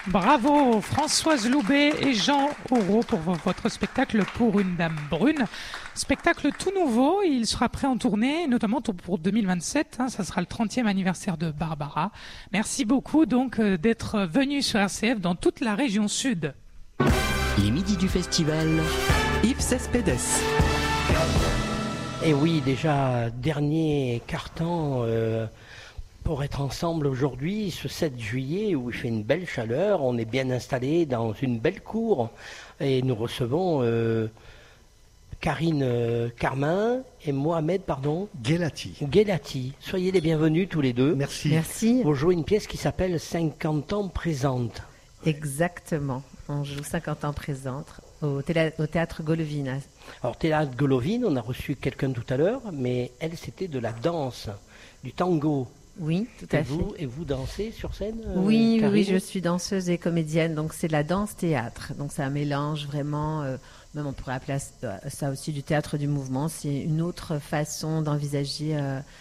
Bravo Françoise Loubet et Jean Aureau pour votre spectacle Pour une dame brune. Spectacle tout nouveau, il sera prêt en tournée, notamment pour 2027, ça sera le 30e anniversaire de Barbara. Merci beaucoup donc d'être venu sur RCF dans toute la région sud. Les midis du festival, Yves Cespedes. Et oui, déjà, dernier carton pour être ensemble aujourd'hui, ce 7 juillet, où il fait une belle chaleur. On est bien installé dans une belle cour et nous recevons Karine Carmin et Mohamed, Guelati. Soyez les bienvenus tous les deux. Merci. Vous jouez une pièce qui s'appelle 50 ans présente. Exactement. On joue 50 ans présente au théâtre Golovine. Alors, théâtre Golovine, on a reçu quelqu'un tout à l'heure, mais elle, c'était de la danse, du tango. Oui, tout à fait. Et vous dansez sur scène Oui, Karine ? je suis danseuse et comédienne, donc c'est de la danse-théâtre. Donc c'est un mélange vraiment, même on pourrait appeler ça aussi du théâtre du mouvement. C'est une autre façon d'envisager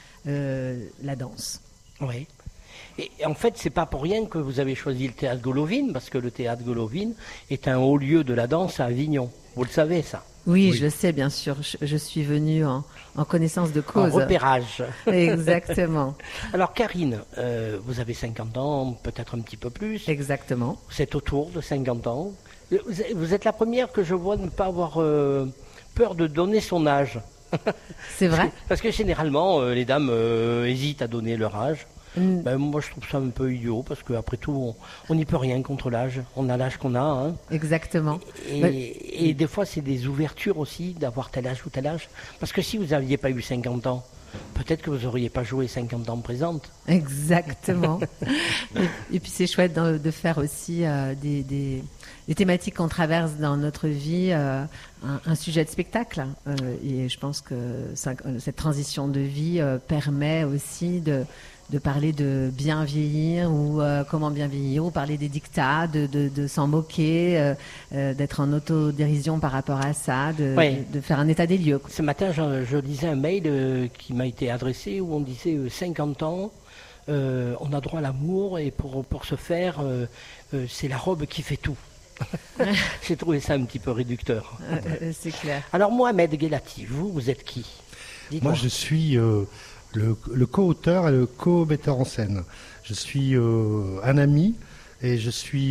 la danse. Oui. Et en fait, c'est pas pour rien que vous avez choisi le théâtre Golovine, parce que le théâtre Golovine est un haut lieu de la danse à Avignon. Vous le savez, ça ? Oui, je le sais, bien sûr. Je suis venue en connaissance de cause. En repérage. Exactement. Alors, Karine, vous avez 50 ans, peut-être un petit peu plus. Exactement. Vous êtes autour de 50 ans. Vous êtes la première que je vois ne pas avoir peur de donner son âge. C'est vrai ? Parce que généralement, les dames hésitent à donner leur âge. Moi, je trouve ça un peu idiot, parce qu'après tout, on n'y peut rien contre l'âge. On a l'âge qu'on a. Hein. Exactement. Et des fois, c'est des ouvertures aussi, d'avoir tel âge ou tel âge. Parce que si vous n'aviez pas eu 50 ans, peut-être que vous n'auriez pas joué 50 ans présente. Exactement. et puis, c'est chouette de faire aussi des thématiques qu'on traverse dans notre vie, un sujet de spectacle. Et je pense que cette transition de vie permet aussi de parler de bien vieillir ou comment bien vieillir, ou parler des dictats, de s'en moquer, d'être en autodérision par rapport à ça, de faire un état des lieux. Ce matin, je lisais un mail qui m'a été adressé où on disait 50 ans, on a droit à l'amour et pour ce faire, c'est la robe qui fait tout. J'ai trouvé ça un petit peu réducteur. C'est clair. Alors Mohamed Guelati, vous êtes qui ? Dites-moi. Moi, je suis le co-auteur et le co-metteur en scène. Je suis un ami et je suis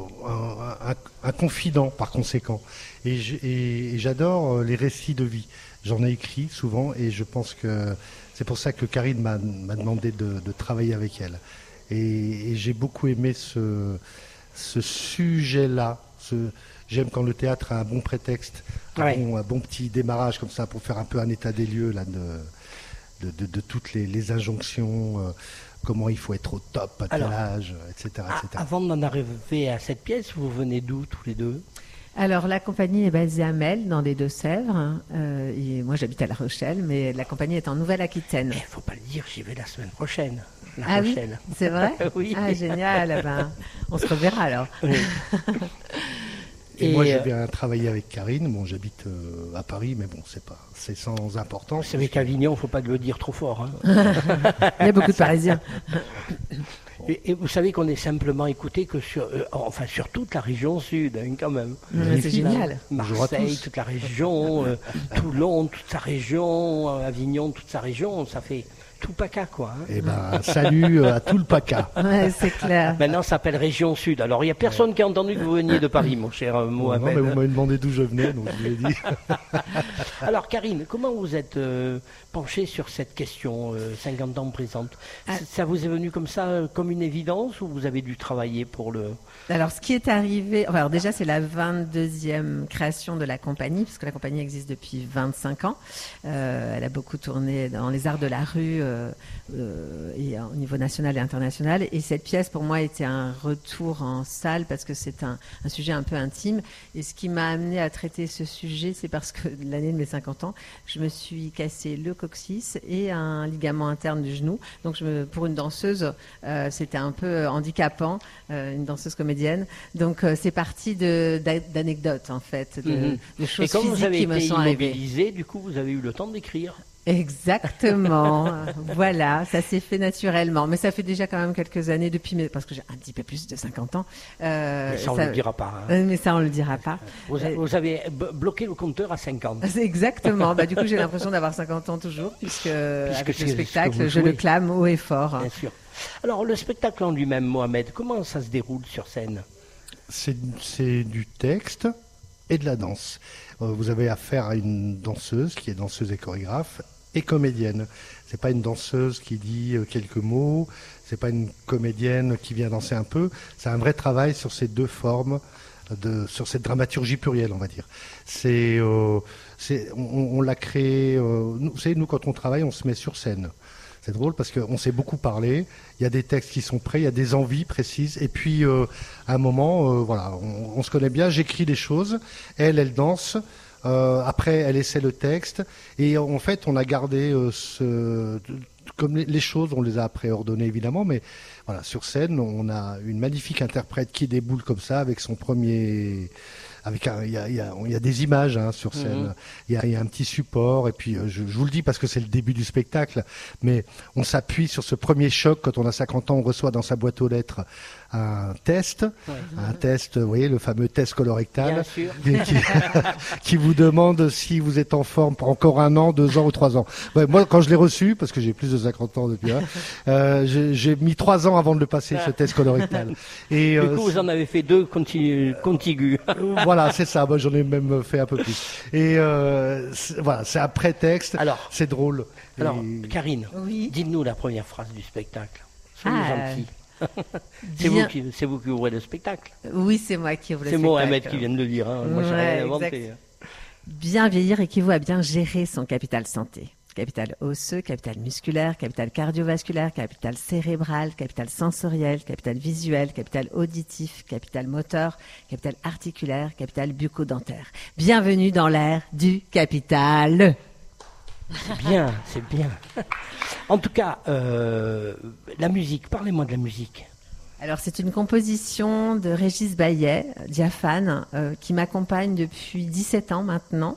un confident par conséquent. Et j'adore les récits de vie. J'en ai écrit souvent et je pense que c'est pour ça que Karine m'a demandé de travailler avec elle. Et j'ai beaucoup aimé ce sujet-là. J'aime quand le théâtre a un bon prétexte, un bon petit démarrage comme ça pour faire un peu un état des lieux là, de toutes les injonctions, comment il faut être au top à tel âge, etc. Avant d'en arriver à cette pièce, vous venez d'où tous les deux ? Alors, la compagnie est basée à Melle, dans les Deux-Sèvres. Et moi, j'habite à La Rochelle, mais la compagnie est en Nouvelle-Aquitaine. Il ne faut pas le dire, j'y vais la semaine prochaine. La Rochelle. Oui, c'est vrai ? Oui. Ah, génial. On se reverra alors. Oui. Et moi, je viens travailler avec Karine. Bon, j'habite à Paris, mais bon, c'est sans importance. Vous savez qu'Avignon, il ne faut pas le dire trop fort. Hein. Il y a beaucoup de Parisiens. Et vous savez qu'on est simplement écouté que sur toute la région sud, hein, quand même. C'est génial. Marseille, toute la région, Toulon, toute sa région, Avignon, toute sa région, ça fait tout PACA, quoi. Hein. Eh ben, salut à tout le PACA. Ouais, c'est clair. Maintenant, ça s'appelle région sud. Alors, il n'y a personne qui a entendu que vous veniez de Paris, mon cher Mohamed. Non, mais vous m'avez demandé d'où je venais, donc je vous l'ai dit. Alors, Karine, comment vous êtes penchée sur cette question 50 ans présente ? Ça vous est venu comme ça, comme une évidence, ou vous avez dû travailler pour le... Alors, ce qui est arrivé... Alors, déjà, c'est la 22e création de la compagnie, puisque la compagnie existe depuis 25 ans. Elle a beaucoup tourné dans les arts de la rue et au niveau national et international. Et cette pièce, pour moi, était un retour en salle, parce que c'est un sujet un peu intime. Et ce qui m'a amené à traiter ce sujet, c'est parce que l'année de mes 50 ans, je me suis cassé le coccyx et un ligament interne du genou. Donc, pour une danseuse, c'était un peu handicapant, une danseuse comédienne. Donc, c'est parti d'anecdotes, en fait, de choses physiques qui me sont arrivées. Et quand vous avez été immobilisé, du coup, vous avez eu le temps d'écrire. Exactement. Voilà, ça s'est fait naturellement. Mais ça fait déjà quand même quelques années parce que j'ai un petit peu plus de 50 ans. Mais ça, on ne le dira pas. Mais ça, on ne le dira pas. Vous avez bloqué le compteur à 50. Exactement. Du coup, j'ai l'impression d'avoir 50 ans toujours, puisque avec le spectacle, je le clame haut et fort. Bien sûr. Alors, le spectacle en lui-même, Mohamed, comment ça se déroule sur scène ? C'est du texte et de la danse. Vous avez affaire à une danseuse qui est danseuse et chorégraphe et comédienne. C'est pas une danseuse qui dit quelques mots, c'est pas une comédienne qui vient danser un peu. C'est un vrai travail sur ces deux formes, sur cette dramaturgie plurielle, on va dire. On l'a créé. Vous savez, nous, quand on travaille, on se met sur scène. C'est drôle parce qu'on s'est beaucoup parlé. Il y a des textes qui sont prêts, il y a des envies précises. Et puis, à un moment, voilà, on se connaît bien. J'écris des choses. Elle danse. Après, elle essaie le texte. Et en fait, on a gardé comme les choses, on les a préordonnées évidemment. Mais voilà, sur scène, on a une magnifique interprète qui déboule comme ça avec son premier. Il y a des images sur scène, il y a un petit support, et puis je vous le dis parce que c'est le début du spectacle, mais on s'appuie sur ce premier choc. Quand on a 50 ans, on reçoit dans sa boîte aux lettres un test, vous voyez, le fameux test colorectal, qui vous demande si vous êtes en forme pour encore 1 an, 2 ans ou 3 ans. Ouais, moi, quand je l'ai reçu, parce que j'ai plus de 50 ans depuis, j'ai mis 3 ans avant de le passer, ce test colorectal. Et, du coup, vous en avez fait 2 contigus. Voilà, c'est ça. Moi, j'en ai même fait un peu plus. Et voilà, c'est un prétexte. Alors, c'est drôle. Alors, Karine, dites-nous la première phrase du spectacle. Soyez gentille. C'est vous qui ouvrez le spectacle. Oui, c'est moi qui ouvre le spectacle. C'est Mohamed qui vient de le dire. Moi, j'ai rien inventé. Bien vieillir équivaut à bien gérer son capital santé. Capital osseux, capital musculaire, capital cardiovasculaire, capital cérébral, capital sensoriel, capital visuel, capital auditif, capital moteur, capital articulaire, capital bucco-dentaire. Bienvenue dans l'ère du capital. C'est bien. En tout cas, la musique, parlez-moi de la musique. Alors, c'est une composition de Régis Baillet, diaphane, qui m'accompagne depuis 17 ans maintenant,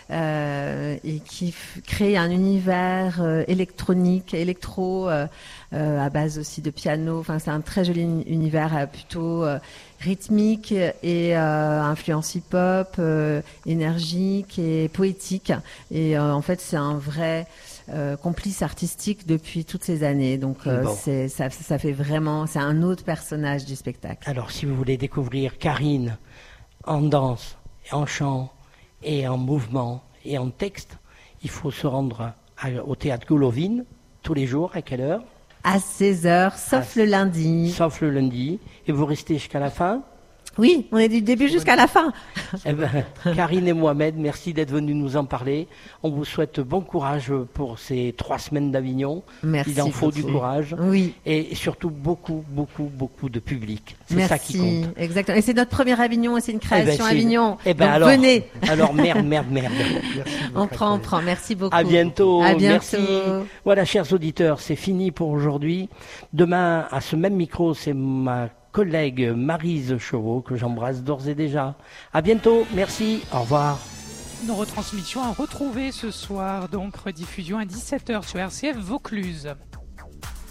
et qui crée un univers électronique, électro, à base aussi de piano. Enfin, c'est un très joli univers plutôt rythmique et influence hip-hop, énergique et poétique. Et en fait, c'est un vrai complice artistique depuis toutes ces années. Donc ça fait vraiment, c'est un autre personnage du spectacle. Alors si vous voulez découvrir Karine en danse, en chant et en mouvement et en texte, il faut se rendre au théâtre Golovine tous les jours. À quelle heure ? À 16h, sauf le lundi. Sauf le lundi. Et vous restez jusqu'à la fin ? Oui, on est du début jusqu'à la fin. Eh ben, Karine et Mohamed, merci d'être venus nous en parler. On vous souhaite bon courage pour ces 3 semaines d'Avignon. Merci. Il en faut du courage. Oui. Et surtout beaucoup de public. C'est merci. Ça qui compte. Exactement. Et c'est notre premier Avignon, et c'est une création Avignon. Eh ben donc alors, venez. Alors merde. On prend. Merci beaucoup. À bientôt. Merci. Bientôt. Voilà, chers auditeurs, c'est fini pour aujourd'hui. Demain, à ce même micro, c'est ma collègue Maryse Chauveau, que j'embrasse d'ores et déjà. À bientôt, merci, au revoir. Nos retransmissions à retrouver ce soir, donc rediffusion à 17h sur RCF Vaucluse.